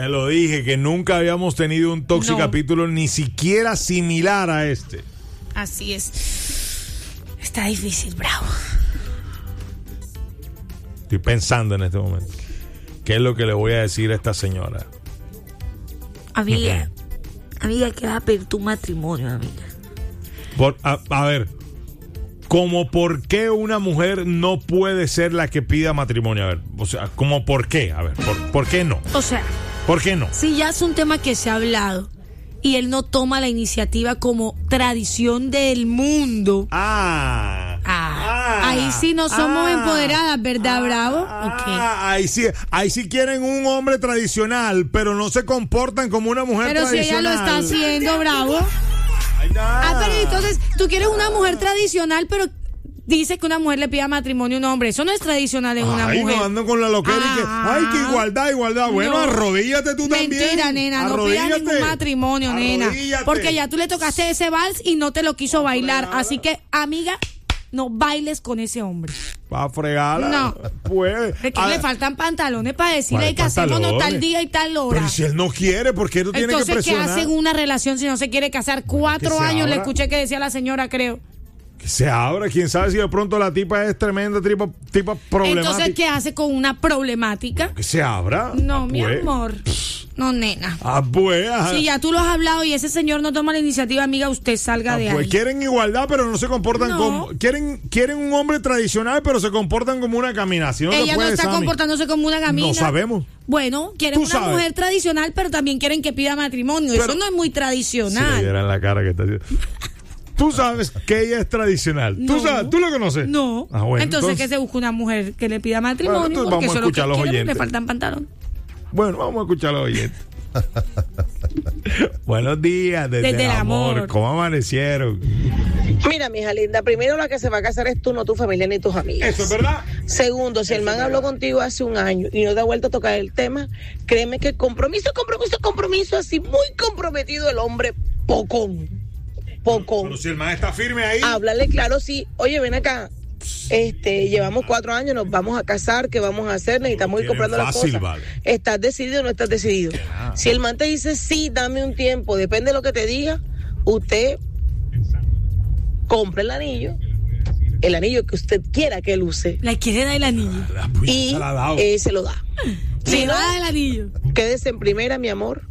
Te lo dije, que nunca habíamos tenido un Toxicapítulo ni siquiera similar a este. Así es. Está difícil, bravo. Estoy pensando en este momento. ¿Qué es lo que le voy a decir a esta señora? Amiga, ¿qué vas a pedir tu matrimonio, amiga? A ver, ¿cómo por qué una mujer no puede ser la que pida matrimonio? A ver, o sea, ¿cómo por qué? A ver, ¿por qué no? O sea, ¿por qué no? Si ya es un tema que se ha hablado y él no toma la iniciativa como tradición del mundo. Ahí sí no somos empoderadas, ¿verdad, Bravo? Okay. Ahí sí quieren un hombre tradicional, pero no se comportan como una mujer tradicional. Pero si ella lo está haciendo, Bravo. Pero entonces, tú quieres una mujer tradicional, pero dice que una mujer le pida matrimonio a un hombre. Eso no es tradicional en una mujer. No ando con la loquera que igualdad. Bueno, arrodíllate tú también. Mentira, nena, no pidas ningún matrimonio, nena. Porque ya tú le tocaste ese vals y no te lo quiso bailar. Así que, amiga, no bailes con ese hombre. Va a fregarla. No. Puede. Es que le faltan pantalones para decirle que hacemos tal día y tal hora. Pero si él no quiere, ¿por qué no tiene que presionar? Entonces, ¿qué hacen una relación si no se quiere casar? 4 años le escuché que decía la señora, creo. Que se abra, quién sabe si de pronto la tipa es tremenda, tipa problemática. Entonces, ¿qué hace con una problemática? Que se abra. No, mi amor. No, nena. Si ya tú lo has hablado y ese señor no toma la iniciativa, amiga, usted salga de ahí. Quieren igualdad, pero no se comportan como... Quieren un hombre tradicional, pero se comportan como una camina. Si no ella no está comportándose como una camina. No sabemos. Bueno, quieren una mujer tradicional, pero también quieren que pida matrimonio. Eso no es muy tradicional. Si le dieran la cara que está haciendo... Tú sabes que ella es tradicional. No. ¿Tú lo conoces? No. Bueno, entonces que se busque una mujer que le pida matrimonio. Vamos a escuchar a los oyentes. Le faltan pantalones. Bueno, vamos a escuchar a los oyentes. Buenos días, desde el amor. ¿Cómo amanecieron? Mira, mija linda, primero la que se va a casar es tú, no tu familia ni tus amigas. Eso es verdad. Segundo, si el man habló contigo hace un año y no te ha vuelto a tocar el tema, créeme que compromiso, así muy comprometido el hombre, pocón. Pero si el man está firme ahí. Háblale claro, sí. Oye, ven acá. Llevamos 4 años, nos vamos a casar, ¿qué vamos a hacer? Necesitamos ir comprando las cosas. Vale. ¿Estás decidido o no estás decidido? Si el man te dice, sí, dame un tiempo, depende de lo que te diga, usted compre el anillo que usted quiera que él use. ¿Le quiere dar el anillo? Y se lo da. Si no da el anillo. Quédese en primera, mi amor,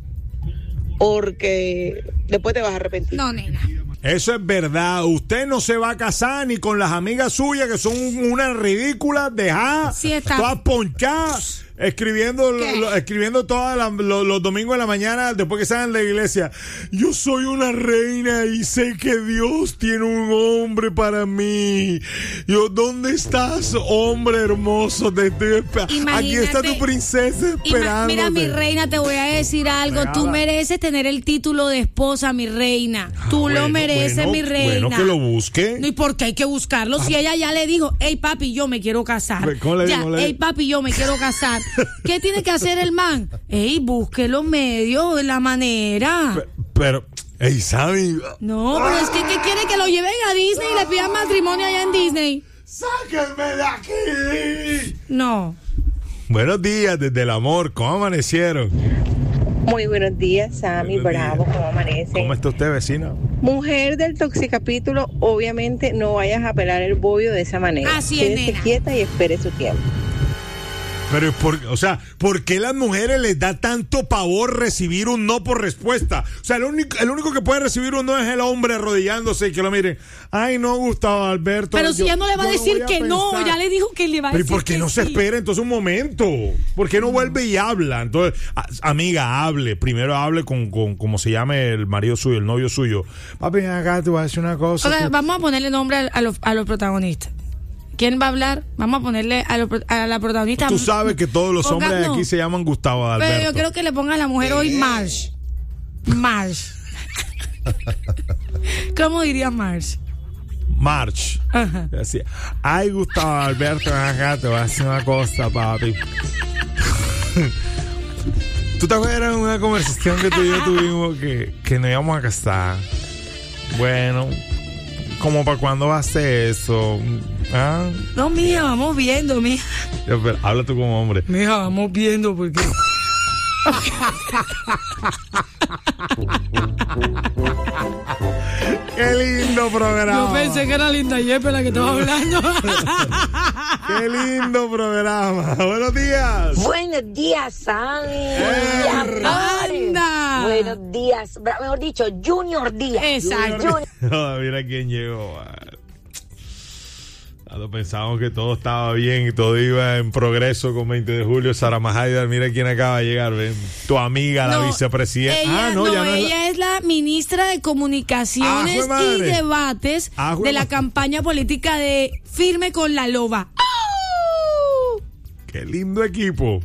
porque después te vas a arrepentir. No, nena. Eso es verdad. Usted no se va a casar ni con las amigas suyas que son unas ridículas, dejadas, todas ponchadas, escribiendo todos los domingos en la mañana después que salgan de la iglesia. Yo soy una reina y sé que Dios tiene un hombre para mí. ¿Dónde estás, hombre hermoso? Aquí está tu princesa esperando. Mira, mi reina, te voy a decir algo. Tú mereces tener el título de esposa, mi reina. Tú lo mereces, mi reina. Bueno, que lo busque. ¿Y por qué hay que buscarlo? Si ella ya le dijo, hey, papi, yo me quiero casar. Hey, papi, yo me quiero casar. ¿Qué tiene que hacer el man? Ey, busque los medios, la manera. Pero Sammy. No, pero es que ¿qué quiere? Que lo lleven a Disney y le pidan matrimonio allá en Disney. ¡Sáquenme de aquí! No. Buenos días, desde el amor. ¿Cómo amanecieron? Muy buenos días, Sammy. Bravo, ¿cómo amanece? ¿Cómo está usted, vecina? Mujer del Toxicapítulo, obviamente no vayas a pelar el bollo de esa manera. Así es, quédese quieta y espere su tiempo. Pero, ¿por qué las mujeres les da tanto pavor recibir un no por respuesta? O sea, el único que puede recibir un no es el hombre arrodillándose y que lo miren. Ay, no, Gustavo Alberto. Pero si ya no le va a decir que no, ya le dijo que le va a decir que sí. ¿Pero por qué no se espera entonces un momento? ¿Por qué no vuelve y habla? Entonces, amiga, hable. Primero hable con como se llame el marido suyo, el novio suyo. Papi, acá te voy a decir una cosa. O sea, vamos a ponerle nombre a los protagonistas. ¿Quién va a hablar? Vamos a ponerle a la protagonista. Tú sabes que todos los hombres aquí se llaman Gustavo Alberto. Pero yo creo que le ponga a la mujer hoy Marge. ¿Cómo diría Marge? Ajá. Decía, ay, Gustavo Alberto, acá te voy a decir una cosa, papi. ¿Tú te acuerdas de una conversación que tú y yo tuvimos que nos íbamos a casar? Bueno, ¿cómo para cuándo va a ser eso? ¿Ah? No, mija, vamos viendo, mija. Habla tú como hombre. Mija, vamos viendo porque Qué lindo programa. Yo pensé que era Linda Yepe la que estaba hablando. Qué lindo programa. Buenos días. Buenos días, Sammy. ¡Anda! Buenos días. Mejor dicho, Junior Díaz. Exacto. Mira quién llegó. Pensábamos que todo estaba bien y todo iba en progreso con 20 de julio. Sara Mahaidar, mira quién acaba de llegar, ¿ven? Tu amiga, la vicepresidenta. Ella es la ministra de Comunicaciones y Debates de la campaña política de Firme con la Loba. ¡Oh! ¡Qué lindo equipo!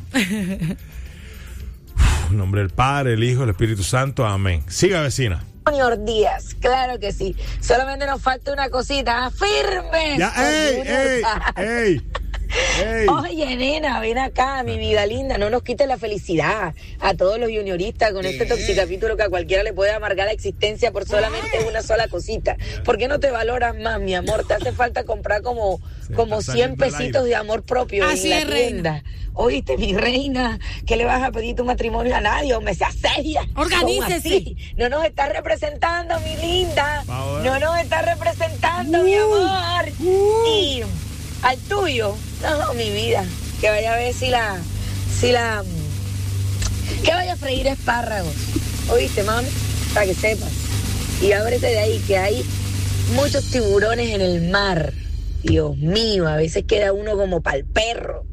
En nombre del Padre, el Hijo, el Espíritu Santo. Amén. Siga, vecina. Junior Díaz, claro que sí. Solamente nos falta una cosita. ¡Firme! Ya, ¡ey! Oye, nena, ven acá, mi vida linda, no nos quites la felicidad a todos los junioristas con este toxicapítulo que a cualquiera le puede amargar la existencia por solamente una sola cosita. ¿Por qué no te valoras más, mi amor? Te hace falta comprar como 100 pesitos de amor propio en la tienda. Oíste, mi reina, ¿qué le vas a pedir tu matrimonio a nadie? O me seas seria. Organícese. No nos estás representando, mi linda. No nos estás representando, mi amor. Y al tuyo, no, mi vida, que vaya a ver que vaya a freír espárragos. ¿Oíste, mami? Para que sepas. Y ábrete de ahí, que hay muchos tiburones en el mar. Dios mío, a veces queda uno como pa'l perro.